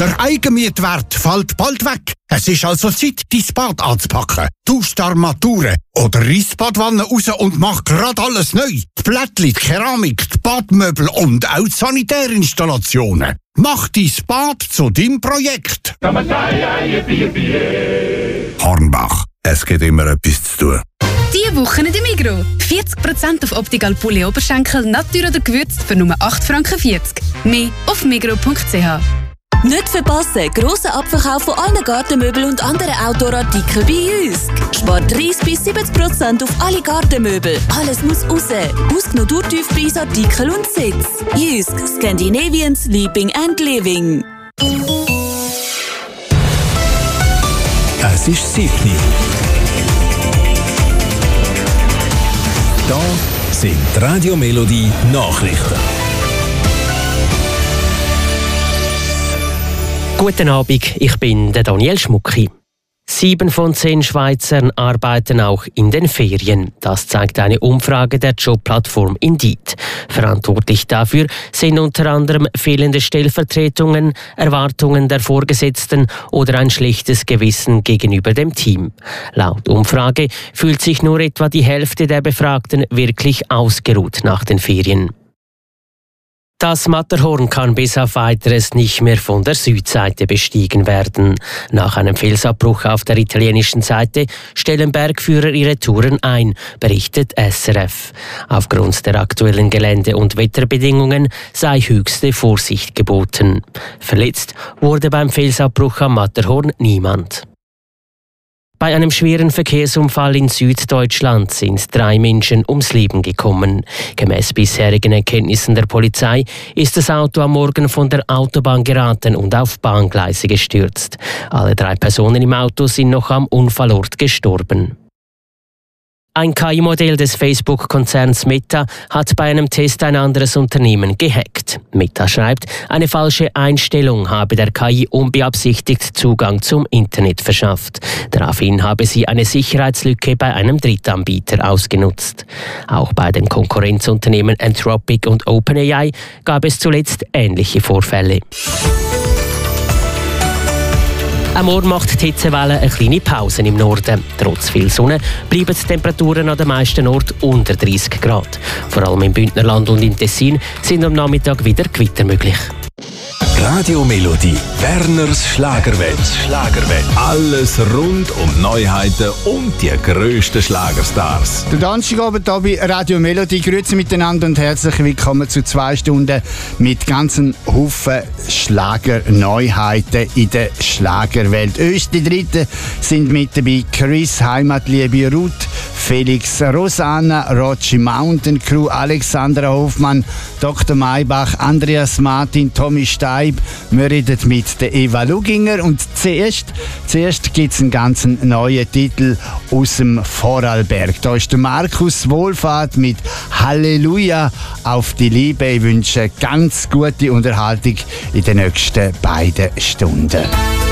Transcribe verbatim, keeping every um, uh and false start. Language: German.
Der Eigenmietwert fällt bald weg. Es ist also Zeit, dein Bad anzupacken. Tausch die Armaturen oder reiss die Badwanne raus und mach grad alles neu. Die Plättli, die Keramik, die Badmöbel und auch die Sanitärinstallationen. Mach dein Bad zu deinem Projekt. Hornbach, es gibt immer etwas zu tun. Diese Woche in der Migros. vierzig Prozent auf Optical Pulli Oberschenkel, Natur oder gewürzt für nur acht Franken vierzig. Mehr auf migros punkt c h. Nicht verpassen, grosser Abverkauf von allen Gartenmöbeln und anderen Outdoor-Artikeln bei Jysk. Spart dreißig bis siebzig Prozent auf alle Gartenmöbel. Alles muss raus. Ausgenommen Durchtiefpreisartikel und Sitz. Jysk, Scandinavian Sleeping and Living. Es ist siebni. Da sind die Radio Melodie Nachrichten. Guten Abend, ich bin der Daniel Schmucki. Sieben von zehn Schweizern arbeiten auch in den Ferien. Das zeigt eine Umfrage der Jobplattform Indeed. Verantwortlich dafür sind unter anderem fehlende Stellvertretungen, Erwartungen der Vorgesetzten oder ein schlechtes Gewissen gegenüber dem Team. Laut Umfrage fühlt sich nur etwa die Hälfte der Befragten wirklich ausgeruht nach den Ferien. Das Matterhorn kann bis auf Weiteres nicht mehr von der Südseite bestiegen werden. Nach einem Felsabbruch auf der italienischen Seite stellen Bergführer ihre Touren ein, berichtet S R F. Aufgrund der aktuellen Gelände- und Wetterbedingungen sei höchste Vorsicht geboten. Verletzt wurde beim Felsabbruch am Matterhorn niemand. Bei einem schweren Verkehrsunfall in Süddeutschland sind drei Menschen ums Leben gekommen. Gemäss bisherigen Erkenntnissen der Polizei ist das Auto am Morgen von der Autobahn geraten und auf Bahngleise gestürzt. Alle drei Personen im Auto sind noch am Unfallort gestorben. Ein K I-Modell des Facebook-Konzerns Meta hat bei einem Test ein anderes Unternehmen gehackt. Meta schreibt, eine falsche Einstellung habe der K I unbeabsichtigt Zugang zum Internet verschafft. Daraufhin habe sie eine Sicherheitslücke bei einem Drittanbieter ausgenutzt. Auch bei den Konkurrenzunternehmen Anthropic und OpenAI gab es zuletzt ähnliche Vorfälle. Am Morgen macht die Hitzewelle eine kleine Pause im Norden. Trotz viel Sonne bleiben die Temperaturen an den meisten Orten unter dreißig Grad. Vor allem im Bündnerland und im Tessin sind am Nachmittag wieder Gewitter möglich. Radio Melodie, Werners Schlagerwelt. Schlagerwelt. Alles rund um Neuheiten und die grössten Schlagerstars. Der Donnerstagabend hier bei Radio Melodie. Grüezi miteinander und herzlich willkommen zu zwei Stunden mit ganzen Haufen Schlagerneuheiten in der Schlagerwelt. Uns die Dritten sind mit dabei Chris, Heimatliebe Ruth, Felix, Rosanna, Rotschi Mountain Crew, Alexandra Hofmann, Doktor Maybach, Andreas Martin, Tommy Steib. Wir reden mit der Eva Luginger und zuerst, zuerst gibt es einen ganz neuen Titel aus dem Vorarlberg. Da ist der Markus Wohlfahrt mit Halleluja auf die Liebe. Ich wünsche ganz gute Unterhaltung in den nächsten beiden Stunden.